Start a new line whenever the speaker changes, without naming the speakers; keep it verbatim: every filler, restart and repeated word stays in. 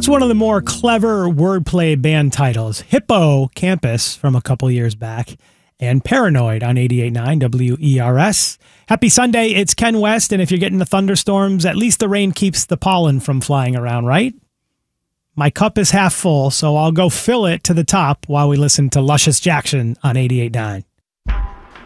That's one of the more clever wordplay band titles. Hippo Campus from a couple years back, and Paranoid on eighty-eight point nine W E R S. Happy Sunday, it's Ken West, and if you're getting the thunderstorms, at least the rain keeps the pollen from flying around, right? My cup is half full, so I'll go fill it to the top while we listen to Luscious Jackson on eighty-eight point nine.